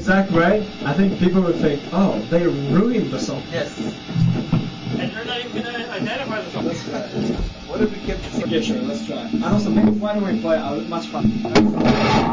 exact way, I think people would think, oh, they ruined the song. Yes. And you're not even going to identify the song. Let's try. What if we kept the Okay, sure, let's try. And also, maybe why don't we play a much faster?